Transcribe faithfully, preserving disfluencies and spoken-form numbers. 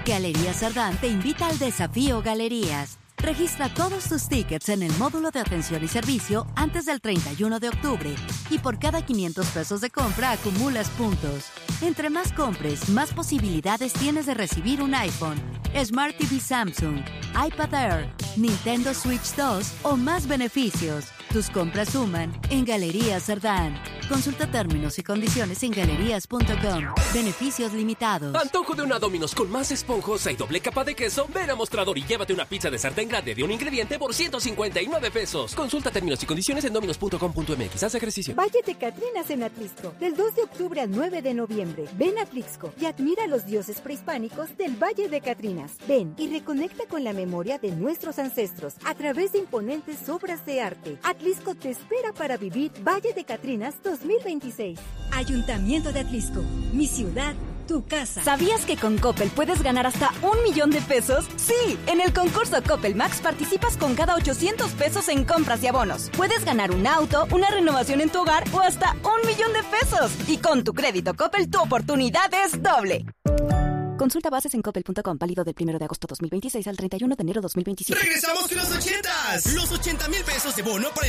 Galerías Cerdán te invita al Desafío Galerías. Registra todos tus tickets en el módulo de atención y servicio antes del treinta y uno de octubre y por cada quinientos pesos de compra acumulas puntos. Entre más compres, más posibilidades tienes de recibir un iPhone, Smart T V Samsung, iPad Air, Nintendo Switch dos o más beneficios. Tus compras suman en Galerías Cerdán. Consulta términos y condiciones en galerías punto com. Beneficios limitados. Antojo de una Domino's con más esponjosa y doble capa de queso. Ven a Mostrador y llévate una pizza de sartén grande de un ingrediente por ciento cincuenta y nueve pesos. Consulta términos y condiciones en dominos punto com punto m x. Haz ejercicio. Valle de Catrinas en Atlixco. Del dos de octubre al nueve de noviembre. Ven a Atlixco y admira a los dioses prehispánicos del Valle de Catrinas. Ven y reconecta con la memoria de nuestros ancestros a través de imponentes obras de arte. Atlixco te espera para vivir Valle de Catrinas dos mil veintiséis. Ayuntamiento de Atlixco, mi ciudad, tu casa. ¿Sabías que con Coppel puedes ganar hasta un millón de pesos? Sí, en el concurso Coppel Max participas con cada ochocientos pesos en compras y abonos. Puedes ganar un auto, una renovación en tu hogar o hasta un millón de pesos. Y con tu crédito Coppel tu oportunidad es doble. Consulta bases en coppel punto com, válido del primero de agosto dos mil veintiséis al treinta y uno de enero dos mil veintisiete. ¡Regresamos con los ochentas! Los ochenta mil pesos de bono para el